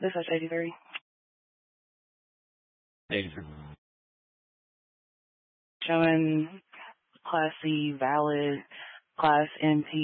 This is 83. 83. Showing Class C valid, Class MP